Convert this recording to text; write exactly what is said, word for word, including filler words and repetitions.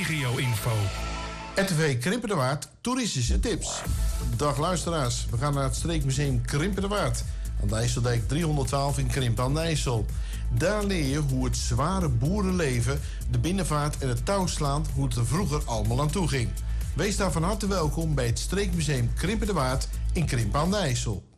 regio-info. R T V Krimpen de Waard, toeristische tips. Dag luisteraars, we gaan naar het streekmuseum Krimpen de Waard aan de IJsseldijk driehonderdtwaalf in Krimpen aan de IJssel. Daar leer je hoe het zware boerenleven, de binnenvaart en het touwslaan, hoe het er vroeger allemaal aan toe ging. Wees daar van harte welkom bij het streekmuseum Krimpen de Waard in Krimpen aan de IJssel.